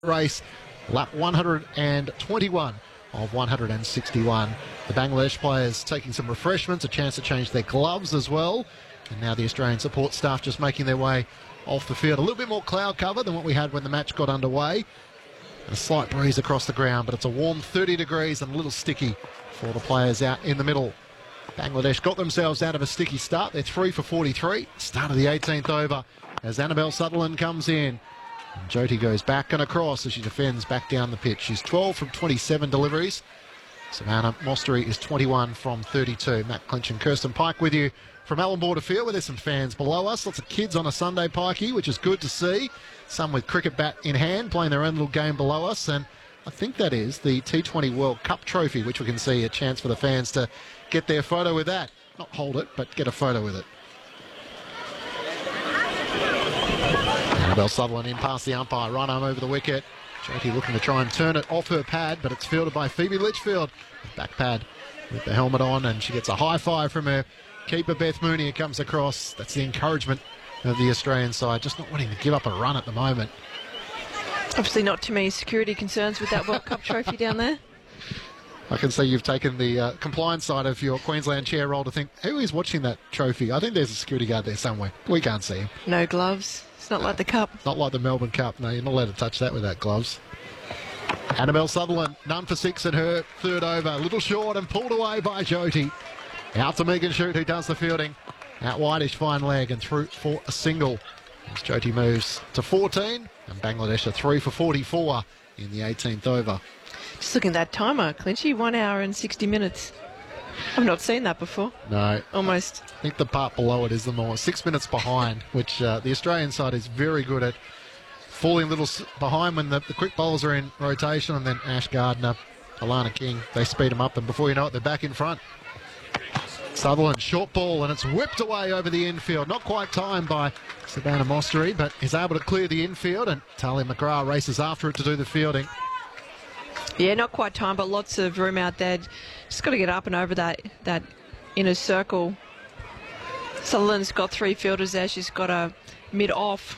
race, lap 121 of 161. The Bangladesh players taking some refreshments, a chance to change their gloves as well. And now the Australian support staff just making their way off the field. A little bit more cloud cover than what we had when the match got underway. A slight breeze across the ground, but it's a warm 30 degrees and a little sticky for the players out in the middle. Bangladesh got themselves out of a sticky start. They're 3 for 43. Start of the 18th over as Annabelle Sutherland comes in. And Jyoti goes back and across as she defends back down the pitch. She's 12 from 27 deliveries. Savannah Mostery is 21 from 32. Matt Clinch and Kirsten Pike with you from Allan Border Field, where there's some fans below us. Lots of kids on a Sunday, Pikey, which is good to see. Some with cricket bat in hand, playing their own little game below us. And I think that is the T20 World Cup trophy, which we can see a chance for the fans to get their photo with that. Not hold it, but get a photo with it. Annabelle Sutherland in past the umpire, right arm over the wicket. Jyoti looking to try and turn it off her pad, but it's fielded by Phoebe Litchfield. Back pad with the helmet on, and she gets a high five from her keeper, Beth Mooney, who comes across. That's the encouragement of the Australian side, just not wanting to give up a run at the moment. Obviously not too many security concerns with that World Cup trophy down there. I can see you've taken the compliance side of your Queensland chair role to think, who is watching that trophy? I think there's a security guard there somewhere. We can't see him. No gloves. It's not like the Cup. Not like the Melbourne Cup. No, you're not allowed to touch that without gloves. Annabelle Sutherland, none for 6 in her third over. A little short and pulled away by Jyoti. Out to Megan Shute, who does the fielding. Out wide-ish fine leg and through for a single. As Jyoti moves to 14, and Bangladesh are 3 for 44 in the 18th over. Just looking at that timer, Clinchy, 1 hour and 60 minutes. I've not seen that before. No. Almost. I think the part below it is the more 6 minutes behind, which the Australian side is very good at falling a little behind when the quick bowlers are in rotation, and then Ash Gardner, Alana King, they speed them up, and before you know it, they're back in front. Sutherland, short ball, and it's whipped away over the infield. Not quite timed by Savannah Mostery, but is able to clear the infield, and Talia McGrath races after it to do the fielding. Yeah, not quite time, but lots of room out there. Just got to get up and over that inner circle. Sutherland's got 3 fielders there. She's got a mid-off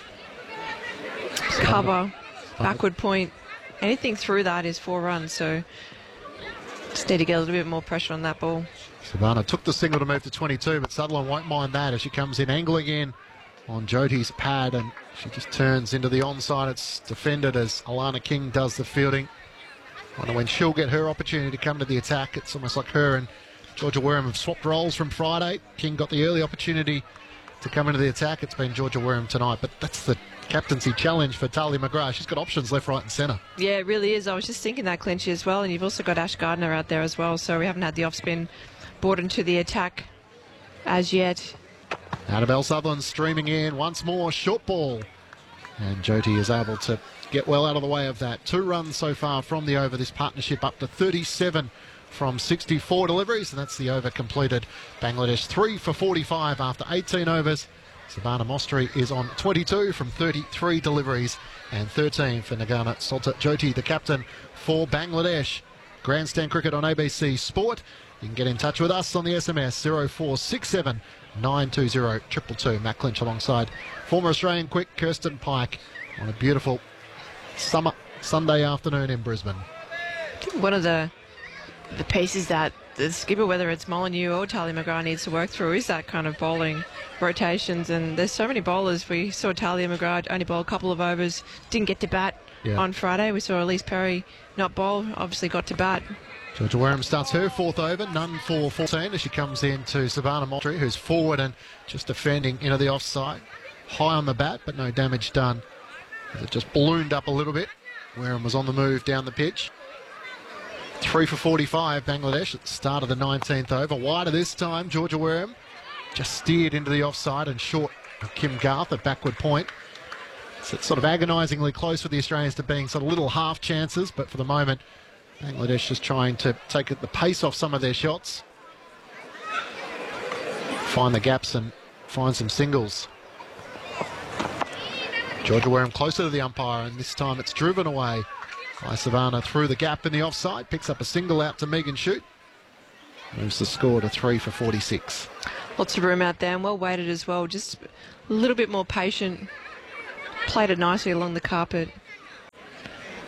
cover, backward point. Anything through that is 4 runs, so just need to get a little bit more pressure on that ball. Savannah took the single to move to 22, but Sutherland won't mind that as she comes in angling in on Jyoti's pad, and she just turns into the onside. It's defended as Alana King does the fielding. Wonder when she'll get her opportunity to come to the attack. It's almost like her and Georgia Wareham have swapped roles from Friday. King got the early opportunity to come into the attack. It's been Georgia Wareham tonight, but that's the captaincy challenge for Talia McGrath. She's got options left, right and centre. Yeah, it really is. I was just thinking that, Clinchy, as well, and you've also got Ash Gardner out there as well, so we haven't had the off-spin brought into the attack as yet. Annabelle Sutherland streaming in once more, short ball. And Jyoti is able to get well out of the way of that. 2 runs so far from the over. This partnership up to 37 from 64 deliveries, and that's the over completed. Bangladesh 3 for 45 after 18 overs. Savannah Mostery is on 22 from 33 deliveries, and 13 for Nagana Solta Jyoti, the captain for Bangladesh. Grandstand Cricket on ABC Sport. You can get in touch with us on the SMS 0467 920 222. Matt Clinch alongside former Australian quick Kirsten Pike on a beautiful summer Sunday afternoon in Brisbane. One of the pieces that the skipper, whether it's Molyneux or Talia McGrath, needs to work through is that kind of bowling rotations. And there's so many bowlers. We saw Talia McGrath only bowl a couple of overs, didn't get to bat on Friday. We saw Elise Perry not bowl, obviously got to bat. Georgia Wareham starts her 4th over, none for 14 as she comes in to Savannah Mostery, who's forward and just defending into the offside. High on the bat, but no damage done. It just ballooned up a little bit. Wareham was on the move down the pitch. 3 for 45, Bangladesh at the start of the 19th over. Wider this time, Georgia Wareham just steered into the offside and short of Kim Garth at backward point. So it's sort of agonisingly close for the Australians to being sort of little half chances, but for the moment, Bangladesh just trying to take the pace off some of their shots. Find the gaps and find some singles. Georgia Wareham closer to the umpire, and this time it's driven away by Savannah through the gap in the offside. Picks up a single out to Megan Shute. Moves the score to 3 for 46. Lots of room out there and well weighted as well. Just a little bit more patient. Played it nicely along the carpet.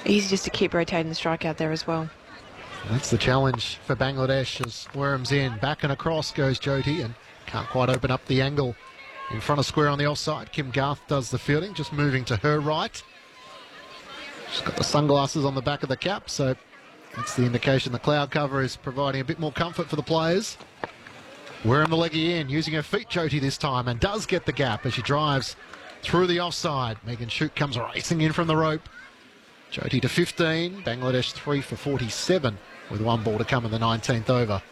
Easy just to keep rotating the strike out there as well. That's the challenge for Bangladesh as Worm's in. Back and across goes Jyoti and can't quite open up the angle. In front of square on the offside, Kim Garth does the fielding, just moving to her right. She's got the sunglasses on the back of the cap, so that's the indication the cloud cover is providing a bit more comfort for the players. Worm the leggy in, using her feet, Jyoti this time, and does get the gap as she drives through the offside. Megan Shute comes racing in from the rope. Jyoti to 15, Bangladesh 3 for 47 with one ball to come in the 19th over.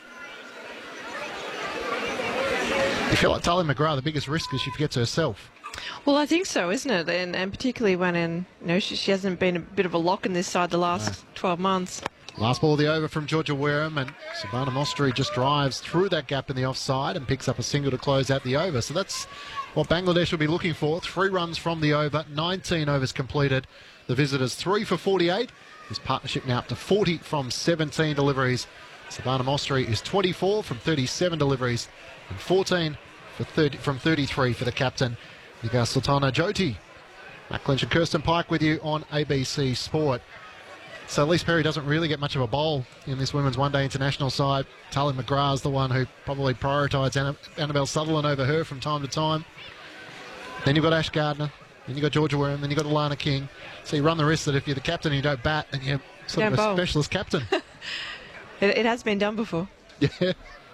You feel like Talia McGrath, the biggest risk is she forgets herself. Well, I think so, isn't it? And particularly when she hasn't been a bit of a lock in this side the last 12 months. Last ball of the over from Georgia Wareham, and Savannah Mostri just drives through that gap in the offside and picks up a single to close out the over. So that's what Bangladesh will be looking for. 3 runs from the over, 19 overs completed. The visitors 3 for 48. This partnership now up to 40 from 17 deliveries. Savannah Mostri is 24 from 37 deliveries and 14 from 33 for the captain, Nigar Sultana Jyoti. Matt Clinch and Kirsten Pike with you on ABC Sport. So Elise Perry doesn't really get much of a bowl in this women's one-day international side. Talia McGrath's the one who probably prioritised Annabelle Sutherland over her from time to time. Then you've got Ash Gardner. Then you've got Georgia Wareham. Then you've got Alana King. So you run the risk that if you're the captain and you don't bat, then you're sort of a specialist captain. It has been done before. Yeah.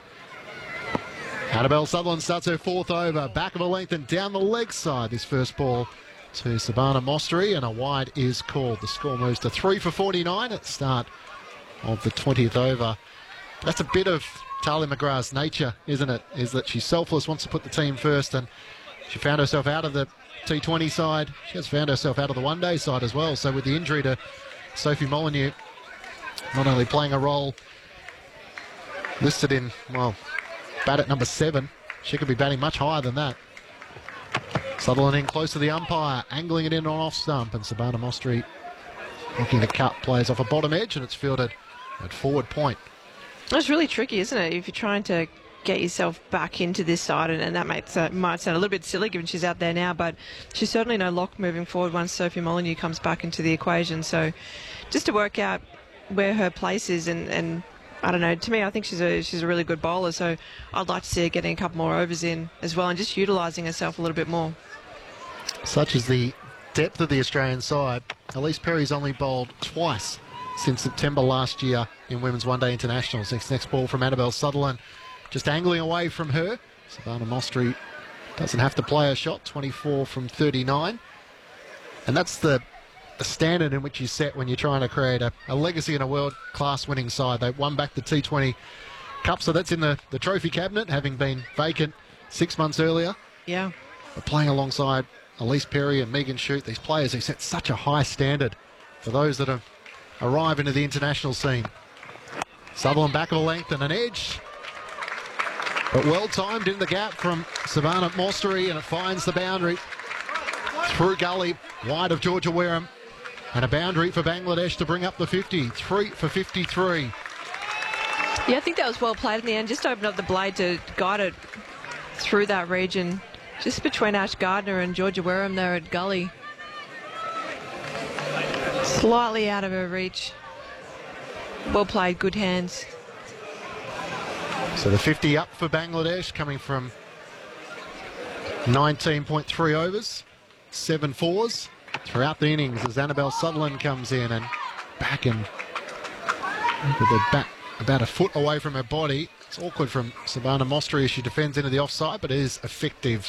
Annabelle Sutherland starts her 4th over. Back of a length and down the leg side. This first ball to Savannah Mostri, and a wide is called. The score moves to 3 for 49 at the start of the 20th over. That's a bit of Talia McGrath's nature, isn't it? Is that she's selfless, wants to put the team first, and she found herself out of the T20 side. She has found herself out of the one-day side as well. So with the injury to Sophie Molyneux, not only playing a role listed in, well, bat at number 7, she could be batting much higher than that. Sutherland in close to the umpire, angling it in on off stump, and Savannah Mostri looking to cut, plays off a bottom edge, and it's fielded at forward point. It's really tricky, isn't it? If you're trying to get yourself back into this side, and that might sound a little bit silly given she's out there now, but she's certainly no lock moving forward once Sophie Molyneux comes back into the equation. So just to work out where her place is, and I don't know, to me I think she's a really good bowler, so I'd like to see her getting a couple more overs in as well and just utilising herself a little bit more. Such is the depth of the Australian side. Elise Perry's only bowled twice since September last year in Women's One Day Internationals. Next ball from Annabelle Sutherland, just angling away from her. Savannah Mostri doesn't have to play a shot, 24 from 39. And that's the standard in which you set when you're trying to create a legacy in a world-class winning side. They won back the T20 Cup, so that's in the trophy cabinet, having been vacant 6 months earlier. Yeah. But playing alongside Elise Perry and Megan Shute, these players who set such a high standard for those that have arrived into the international scene. Sutherland back of a length and an edge. But well timed in the gap from Savannah Mostri, and it finds the boundary. Through gully, wide of Georgia Wareham. And a boundary for Bangladesh to bring up the 50. 3 for 53. Yeah, I think that was well played in the end. Just opened up the blade to guide it through that region. Just between Ash Gardner and Georgia Wareham there at gully. Slightly out of her reach. Well played, good hands. So the 50 up for Bangladesh, coming from 19.3 overs, 7 fours throughout the innings as Annabelle Sutherland comes in and back and with the bat about a foot away from her body. It's awkward from Savannah Mostri as she defends into the offside, but it is effective.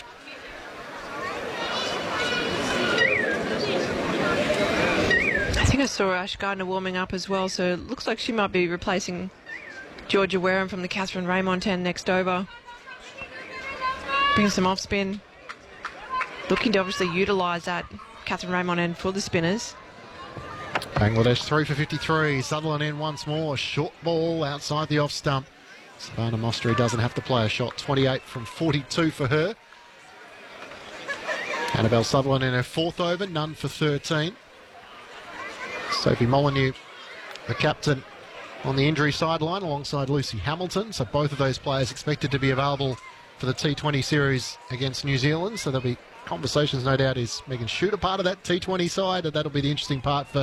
I think I saw Ash Gardner warming up as well, so it looks like she might be replacing Georgia Wareham from the Catherine Raymond end next over. Bring some off spin. Looking to obviously utilise that Catherine Raymond end for the spinners. Bangladesh 3 for 53. Sutherland in once more. Short ball outside the off stump. Savannah Mostri doesn't have to play a shot. 28 from 42 for her. Annabelle Sutherland in her 4th over. None for 13. Sophie Molyneux, the captain, on the injury sideline alongside Lucy Hamilton. So both of those players expected to be available for the T20 series against New Zealand. So there'll be conversations, no doubt. Is Megan Shute a part of that T20 side? And that'll be the interesting part for